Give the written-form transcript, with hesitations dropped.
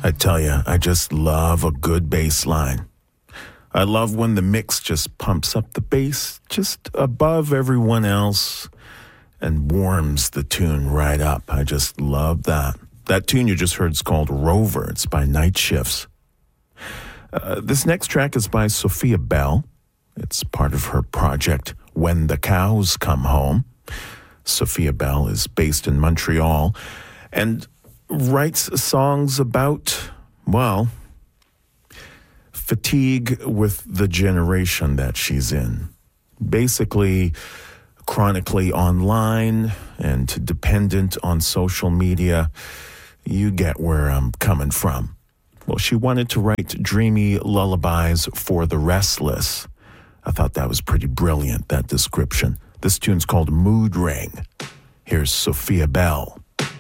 I tell you, I just love a good bass line. I love when the mix just pumps up the bass just above everyone else and warms the tune right up. I just love that. That tune you just heard is called Rover. It's by Night Shifts. This next track is by Sophia Bell. It's part of her project, When the Cows Come Home. Sophia Bell is based in Montreal and writes songs about, well, fatigue with the generation that she's in. Basically, chronically online and dependent on social media. You get where I'm coming from. Well, she wanted to write dreamy lullabies for the restless. I thought that was pretty brilliant, that description. This tune's called Mood Ring. Here's Sophia Bell.